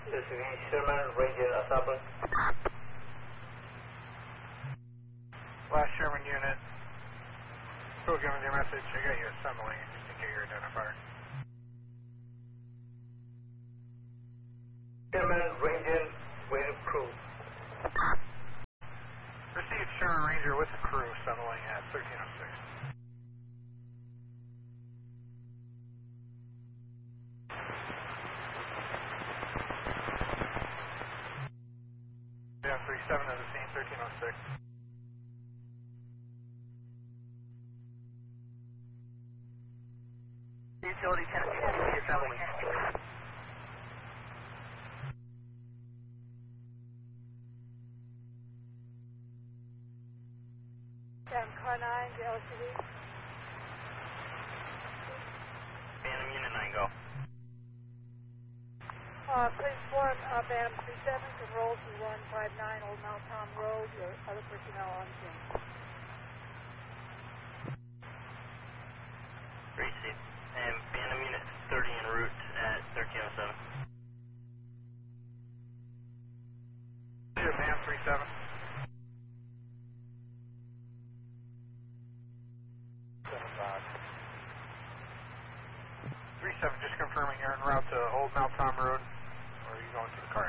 This is Sherman, Ranger Asapa. Last Sherman unit. Still giving your message. I got you assembling just to get your identifier. Sherman, Ranger with crew. Received Sherman Ranger with a crew settling at 1306. Yeah, 37 to the scene, 1306. Utility 10 assembling. Car 9 to LCD. Phantom Unit 9, go. Please form Phantom 37, control to 159 Old Mount Tom Road, your other personnel on scene. Receive. And Phantom Unit 30 en route at 1307. Phantom 37. 37, just confirming you're en route to Old Mount Tom Road, or are you going to the car?